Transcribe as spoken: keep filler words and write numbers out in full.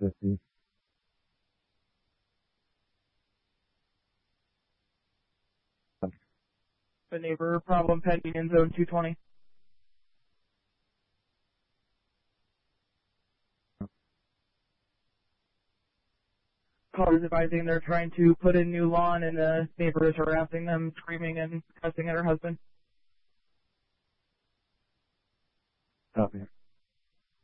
fifty. The neighbor problem pending in zone two twenty. Callers advising they're trying to put in new lawn and the neighbor is harassing them, screaming and cussing at her husband. Copy.